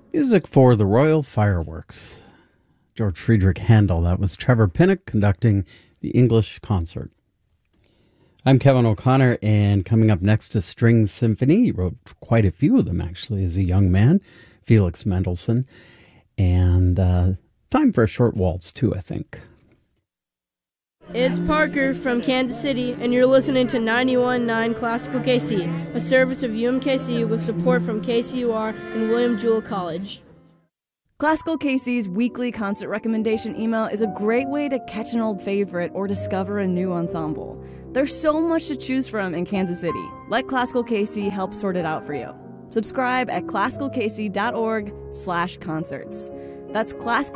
Music for the Royal Fireworks. George Friedrich Handel. That was Trevor Pinnock conducting the English concert. I'm Kevin O'Connor, and coming up next, a string symphony. He wrote quite a few of them, actually, as a young man, Felix Mendelssohn. And time for a short waltz, too, I think. It's Parker from Kansas City, and you're listening to 91.9 Classical KC, a service of UMKC with support from KCUR and William Jewell College. Classical KC's weekly concert recommendation email is a great way to catch an old favorite or discover a new ensemble. There's so much to choose from in Kansas City. Let Classical KC help sort it out for you. Subscribe at classicalkc.org/concerts. That's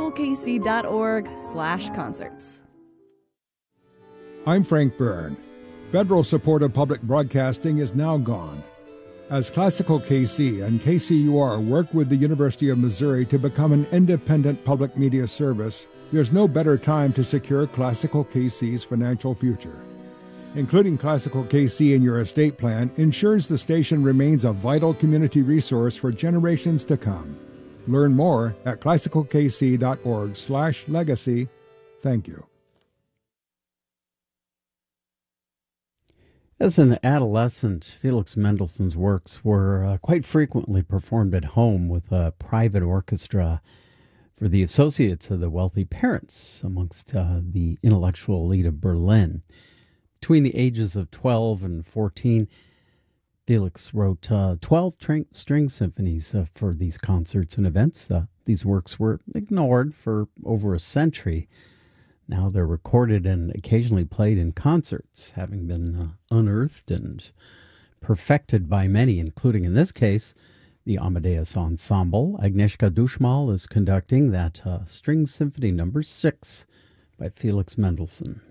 classicalkc.org/concerts. I'm Frank Byrne. Federal support of public broadcasting is now gone. As Classical KC and KCUR work with the University of Missouri to become an independent public media service, there's no better time to secure Classical KC's financial future. Including Classical KC in your estate plan ensures the station remains a vital community resource for generations to come. Learn more at classicalkc.org/legacy. Thank you. As an adolescent, Felix Mendelssohn's works were quite frequently performed at home with a private orchestra for the associates of the wealthy parents amongst the intellectual elite of Berlin. Between the ages of 12 and 14, Felix wrote 12 string symphonies for these concerts and events. These works were ignored for over a century. Now they're recorded and occasionally played in concerts, having been unearthed and perfected by many, including, in this case, the Amadeus Ensemble. Agnieszka Dushmal is conducting that String Symphony No. 6 by Felix Mendelssohn.